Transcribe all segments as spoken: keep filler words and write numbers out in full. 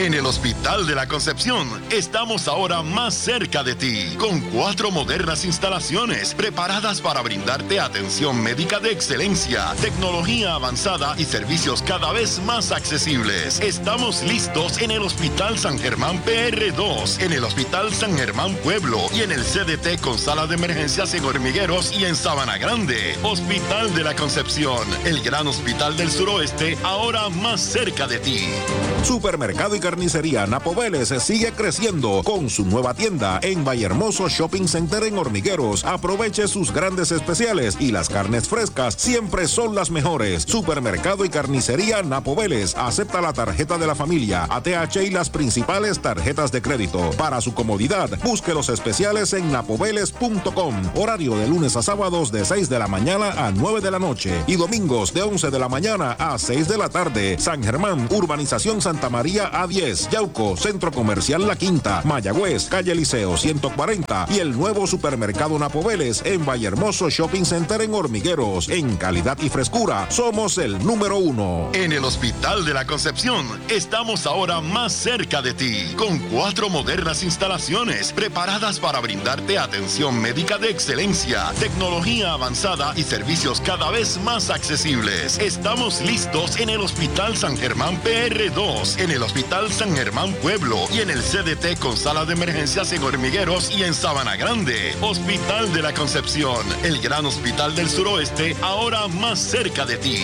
En el Hospital de la Concepción estamos ahora más cerca de ti, con cuatro modernas instalaciones preparadas para brindarte atención médica de excelencia, tecnología avanzada y servicios cada vez más accesibles. Estamos listos en el Hospital San Germán P R dos, en el Hospital San Germán Pueblo y en el C D T con sala de emergencias en Hormigueros y en Sabana Grande. Hospital de la Concepción, el gran hospital del suroeste, ahora más cerca de ti. Supermercado y carnicería Napo Vélez sigue creciendo con su nueva tienda en Vallehermoso Shopping Center en Hormigueros. Aproveche sus grandes especiales y las carnes frescas siempre son las mejores. Supermercado y carnicería Napo Vélez acepta la tarjeta de la familia, A T H y las principales tarjetas de crédito. Para su comodidad, busque los especiales en napoveles punto com. Horario de lunes a sábados de seis de la mañana a nueve de la noche y domingos de once de la mañana a seis de la tarde. San Germán, Urbanización Santa María A diez, Yauco, Centro Comercial La Quinta, Mayagüez, Calle Liceo ciento cuarenta y el nuevo Supermercado Napo Vélez en Vallehermoso Shopping Center en Hormigueros. En calidad y frescura, somos el número uno. En el Hospital de la Concepción estamos ahora más cerca de ti, con cuatro modernas instalaciones preparadas para brindarte atención médica de excelencia, tecnología avanzada y servicios cada vez más accesibles. Estamos listos en el Hospital San Germán P R dos, en el Hospital San Germán Pueblo y en el C D T con sala de emergencias en Hormigueros y en Sabana Grande. Hospital de la Concepción, el gran hospital del suroeste, ahora más cerca de ti.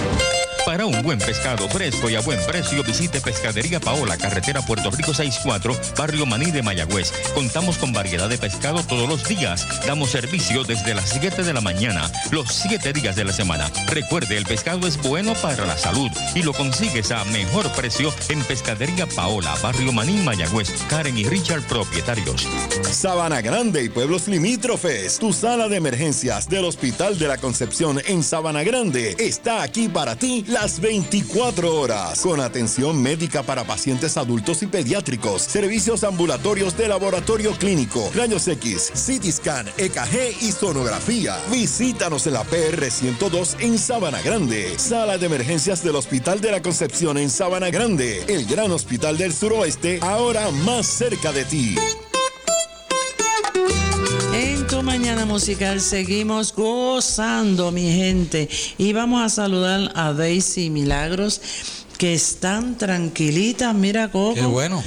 Para un buen pescado fresco y a buen precio, visite Pescadería Paola, carretera Puerto Rico sesenta y cuatro, Barrio Maní de Mayagüez. Contamos con variedad de pescado todos los días. Damos servicio desde las siete de la mañana, los siete días de la semana. Recuerde, el pescado es bueno para la salud y lo consigues a mejor precio en Pescadería Paola, Barrio Maní, Mayagüez. Karen y Richard, propietarios. Sabana Grande y pueblos limítrofes. Tu sala de emergencias del Hospital de la Concepción en Sabana Grande está aquí para ti las veinticuatro horas, con atención médica para pacientes adultos y pediátricos, servicios ambulatorios de laboratorio clínico, rayos X, C T scan, E K G y sonografía. Visítanos en la P R ciento dos en Sabana Grande, sala de emergencias del Hospital de la Concepción en Sabana Grande, el gran hospital del suroeste, ahora más cerca de ti. En tu mañana musical seguimos gozando, mi gente, y vamos a saludar a Daisy Milagros, que están tranquilitas, mira Coco. Qué bueno.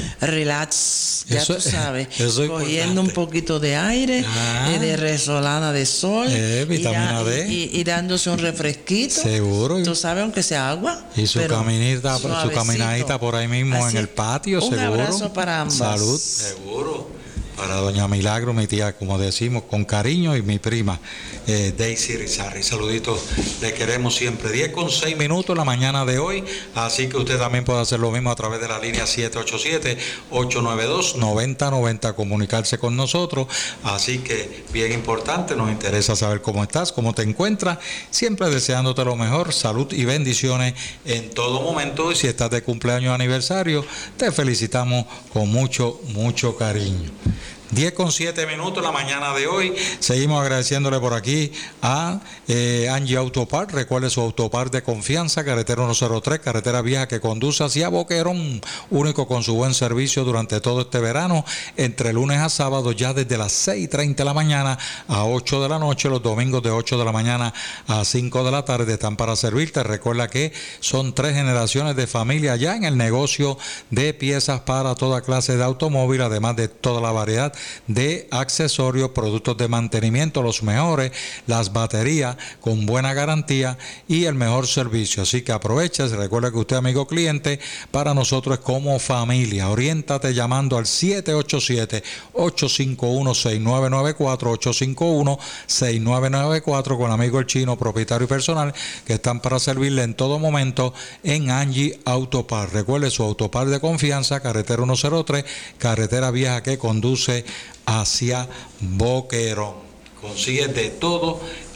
Relax, ya eso, tú sabes, eso cogiendo un poquito de aire, ah, eh, de resolana de sol, eh, vitamina y, da, D. y, y dándose un refresquito. Seguro. Tú sabes, aunque sea agua. Y su caminita, su caminadita por ahí mismo. Así, en el patio, un seguro. Un abrazo para ambas. Salud. Seguro. Para doña Milagro, mi tía, como decimos, con cariño, y mi prima, eh, Daisy Rizarri. Saluditos, le queremos siempre. diez con seis minutos la mañana de hoy, así que usted también puede hacer lo mismo a través de la línea siete ocho siete, ocho nueve dos, nueve cero nueve cero, comunicarse con nosotros. Así que, bien importante, nos interesa saber cómo estás, cómo te encuentras, siempre deseándote lo mejor, salud y bendiciones en todo momento. Y si estás de cumpleaños o aniversario, te felicitamos con mucho, mucho cariño. diez con siete minutos la mañana de hoy. Seguimos agradeciéndole por aquí a eh, Angie Autopart. Recuerde su Autopart de confianza, carretera ciento tres, carretera vieja que conduce hacia Boquerón, único con su buen servicio durante todo este verano, entre lunes a sábado, ya desde las seis y treinta de la mañana a ocho de la noche, los domingos de ocho de la mañana a cinco de la tarde, están para servirte. Recuerda que son tres generaciones de familia ya en el negocio de piezas para toda clase de automóvil, además de toda la variedad de accesorios, productos de mantenimiento, los mejores, las baterías con buena garantía y el mejor servicio. Así que aprovecha, recuerda que usted, amigo cliente, para nosotros es como familia. Oriéntate llamando al siete ocho siete, ocho cinco uno, seis nueve nueve cuatro, ocho cinco uno, seis nueve nueve cuatro, con amigo el chino, propietario y personal, que están para servirle en todo momento en Angie Autopar. Recuerde su Autopar de confianza, carretera ciento tres, carretera vieja que conduce hacia Boquerón. Consigues de todo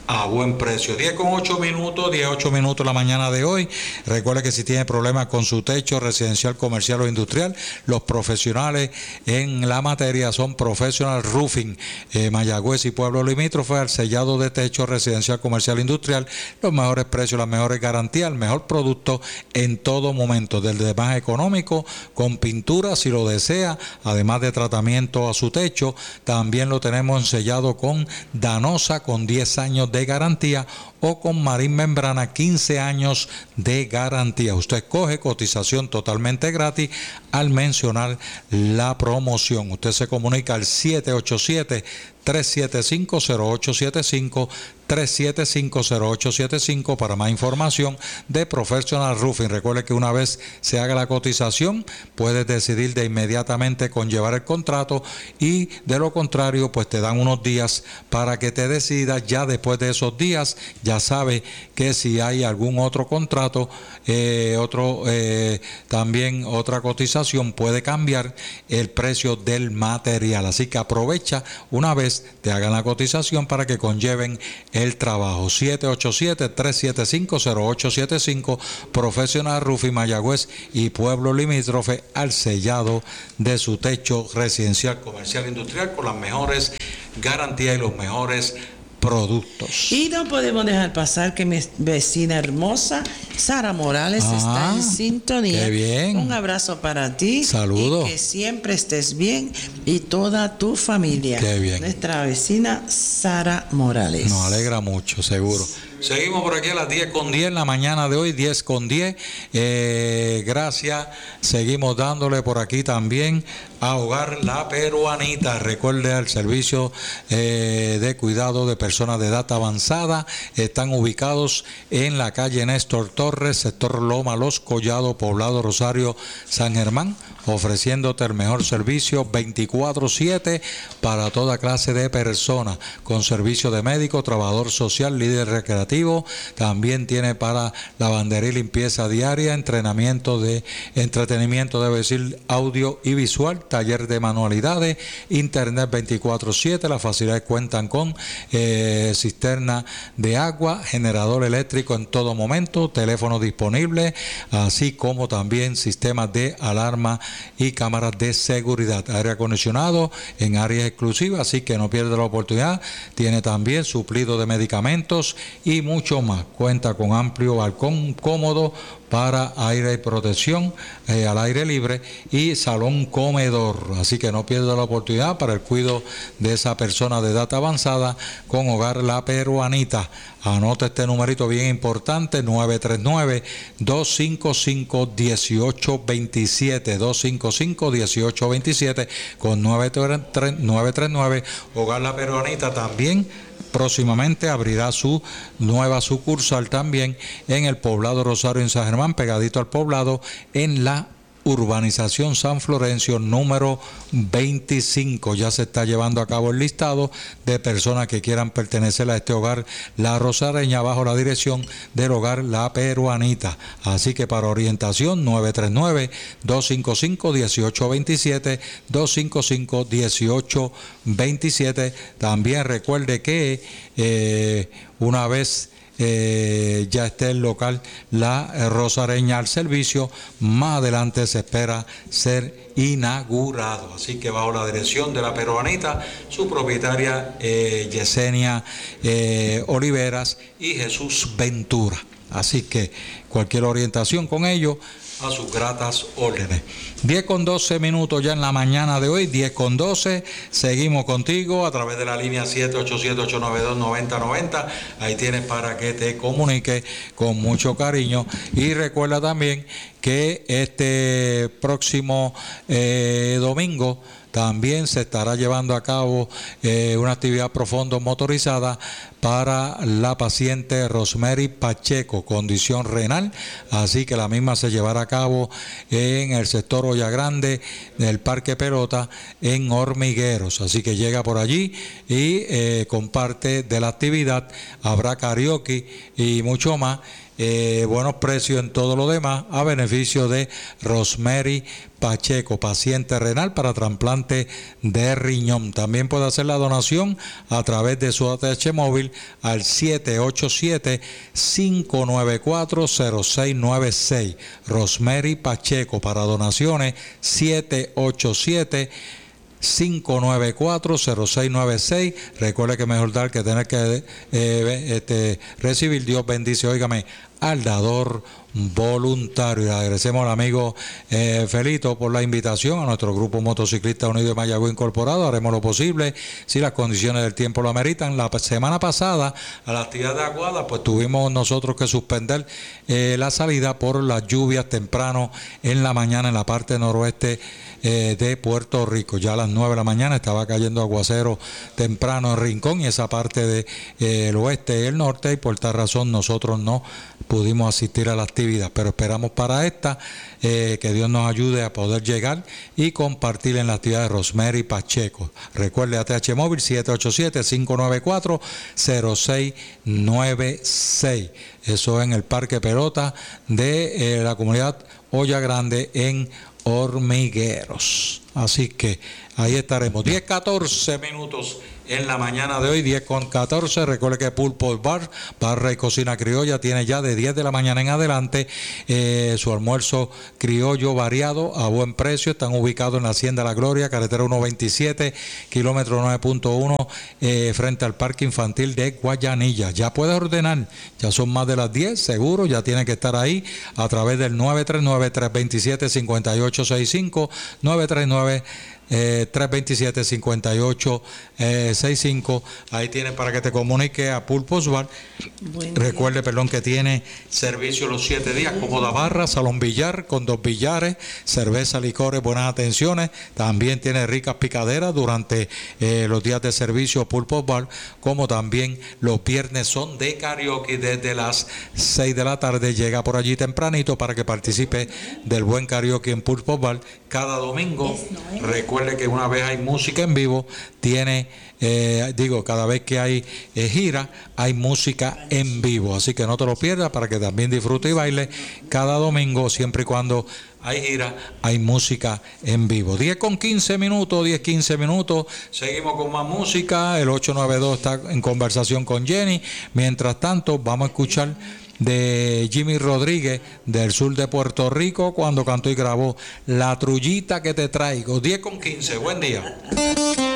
a buen precio. diez con ocho minutos, diez, ocho minutos la mañana de hoy. Recuerde que si tiene problemas con su techo residencial, comercial o industrial, los profesionales en la materia son Professional Roofing, eh, Mayagüez y Pueblo Limítrofe, al sellado de techo residencial, comercial e industrial, los mejores precios, las mejores garantías, el mejor producto en todo momento, del de más económico, con pintura si lo desea, además de tratamiento a su techo. También lo tenemos sellado con Danosa, con diez años de garantía, o con Marín Membrana, quince años de garantía. Usted escoge, cotización totalmente gratis al mencionar la promoción. Usted se comunica al siete ocho siete, tres siete cinco, cero ocho siete cinco, tres siete cinco, cero ocho siete cinco para más información de Professional Roofing. Recuerde que una vez se haga la cotización, puedes decidir de inmediatamente conllevar el contrato, y de lo contrario, pues te dan unos días para que te decidas. Ya después de esos días, ya sabe que si hay algún otro contrato, eh, otro eh, también otra cotización, puede cambiar el precio del material. Así que aprovecha una vez te hagan la cotización para que conlleven el trabajo. siete ocho siete, tres siete cinco, cero ocho siete cinco, Professional Roofing, Mayagüez y Pueblo Limítrofe, al sellado de su techo residencial, comercial, industrial, con las mejores garantías y los mejores productos. Y no podemos dejar pasar que mi vecina hermosa Sara Morales ah, está en sintonía. Qué bien. Un abrazo para ti. Saludos. Y que siempre estés bien, y toda tu familia. Qué bien. Nuestra vecina Sara Morales. Nos alegra mucho, seguro. Seguimos por aquí a las diez con diez en la mañana de hoy, diez con diez. Eh, gracias. Seguimos dándole por aquí también a Hogar La Peruanita. Recuerde, al servicio eh, de cuidado de personas de edad avanzada. Están ubicados en la calle Néstor Torres, sector Loma Los Collados, Poblado Rosario, San Germán, ofreciéndote el mejor servicio veinticuatro siete para toda clase de personas, con servicio de médico, trabajador social, líder recreativo. También tiene para lavandería y limpieza diaria, entrenamiento de entretenimiento, debe decir, audio y visual, taller de manualidades, internet veinticuatro siete. Las facilidades cuentan con eh, cisterna de agua, generador eléctrico en todo momento, teléfono disponible, así como también sistemas de alarma y cámaras de seguridad, aire acondicionado en áreas exclusivas, así que no pierde la oportunidad. Tiene también suplido de medicamentos y mucho más. Cuenta con amplio balcón cómodo para aire y protección eh, al aire libre, y salón comedor, así que no pierda la oportunidad para el cuidado de esa persona de edad avanzada con Hogar La Peruanita. Anota este numerito bien importante: nueve tres nueve, dos cinco cinco, uno ocho dos siete, dos cinco cinco, uno ocho dos siete con nueve tres nueve. Hogar La Peruanita también próximamente abrirá su nueva sucursal también en el Poblado Rosario, en San Germán, pegadito al poblado, en la urbanización San Florencio número veinticinco. Ya se está llevando a cabo el listado de personas que quieran pertenecer a este Hogar La Rosareña bajo la dirección del Hogar La Peruanita. Así que para orientación, nueve tres nueve, dos cinco cinco, uno ocho dos siete, dos cinco cinco, uno ocho dos siete. También recuerde que eh, una vez Eh, ya esté el local La Rosareña al servicio, más adelante se espera ser inaugurado. Así que bajo la dirección de La Peruanita, su propietaria eh, Yesenia eh, Oliveras y Jesús Ventura. Así que cualquier orientación con ellos, a sus gratas órdenes. diez con doce minutos ya en la mañana de hoy, diez con doce. Seguimos contigo a través de la línea siete ocho siete, ocho nueve dos, nueve cero nueve cero. Ahí tienes para que te comunique con mucho cariño. Y recuerda también que este próximo eh, domingo también se estará llevando a cabo eh, una actividad profundo motorizada para la paciente Rosemary Pacheco, condición renal. Así que la misma se llevará a cabo en el sector Olla Grande del Parque Pelota en Hormigueros. Así que llega por allí y eh, comparte de la actividad. Habrá karaoke y mucho más. eh, buenos precios en todo lo demás, a beneficio de Rosemary Pacheco, paciente renal para trasplante de riñón. También puede hacer la donación a través de su A T H móvil al siete ocho siete, cinco nueve cuatro, cero seis nueve seis. Rosemary Pacheco para donaciones siete ocho siete, cinco nueve cuatro, cero seis nueve seis. Recuerde que mejor dar que tener que eh, este, recibir. Dios bendice, óigame, al dador voluntario. Y agradecemos al amigo eh, Felito por la invitación a nuestro grupo Motociclista Unido de Mayagüez Incorporado. Haremos lo posible si las condiciones del tiempo lo ameritan. La semana pasada a la actividad de Aguada pues tuvimos nosotros que suspender eh, la salida por las lluvias temprano en la mañana en la parte noroeste eh, de Puerto Rico. Ya a las nueve de la mañana estaba cayendo aguacero temprano en Rincón y esa parte del de, eh, oeste y el norte, y por tal razón nosotros no pudimos asistir a la actividad, pero esperamos para esta eh, que Dios nos ayude a poder llegar y compartir en la actividad de Rosemary Pacheco. Recuerde A T H móvil siete ocho siete, cinco nueve cuatro, cero seis nueve seis. Eso en el Parque Pelota de eh, la comunidad Olla Grande en Hormigueros. Así que ahí estaremos. diez catorce minutos en la mañana de hoy, diez con catorce. Recuerde que Pulpo Bar, barra y cocina criolla, tiene ya de diez de la mañana en adelante eh, su almuerzo criollo variado a buen precio. Están ubicados en la Hacienda La Gloria, carretera ciento veintisiete, kilómetro nueve punto uno, eh, frente al Parque Infantil de Guayanilla. Ya puedes ordenar, ya son más de las diez, seguro, ya tiene que estar ahí a través del nueve tres nueve, tres dos siete, cinco ocho seis cinco, nueve tres nueve, Eh, tres dos siete, cinco ocho seis cinco. Ahí tiene para que te comunique a Pulpos Bar. Recuerde, perdón, que tiene servicio los siete días, cómoda barra, salón billar con dos billares, cerveza, licores, buenas atenciones. También tiene ricas picaderas durante eh, los días de servicio Pulpos Bar, como también los viernes son de karaoke desde las seis de la tarde. Llega por allí tempranito para que participe del buen karaoke en Pulpos Bar cada domingo. Recuerde que una vez hay música en vivo, tiene, eh, digo, cada vez que hay eh, gira, hay música en vivo. Así que no te lo pierdas para que también disfrute y baile cada domingo, siempre y cuando hay gira, hay música en vivo. diez con quince minutos, diez quince minutos. Seguimos con más música. El ocho nueve dos está en conversación con Jenny. Mientras tanto, vamos a escuchar de Jimmy Rodríguez del sur de Puerto Rico cuando cantó y grabó La Trullita que te traigo. diez con quince, buen día.